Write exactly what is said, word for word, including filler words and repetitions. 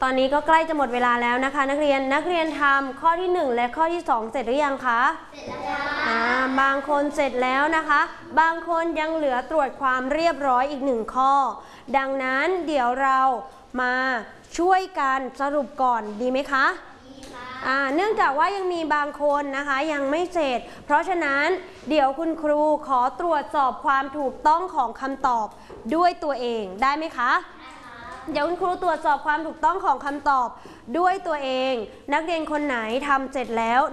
ตอนนี้ก็ใกล้จะหมดเวลาแล้วนะคะนักเรียนนักเรียนทำข้อที่หนึ่งและข้อที่สองเสร็จหรือยังคะเสร็จแล้วอ่าบางคนเสร็จแล้วนะคะบางคนยังเหลือตรวจความเรียบร้อยอีกหนึ่งข้อดังนั้นเดี๋ยวเรามาช่วยกันสรุปก่อนดีไหมคะดีค่ะอ่าเนื่องจากว่ายังมีบางคนนะคะยังไม่เสร็จเพราะฉะนั้นเดี๋ยวคุณครูขอตรวจสอบความถูกต้องของคำตอบด้วยตัวเองได้ไหมคะเดี๋ยวคุณครูตรวจสอบความถูกต้องของคำตอบด้วยตัวเองนักเรียนคนไหนทำเสร็จแล้ว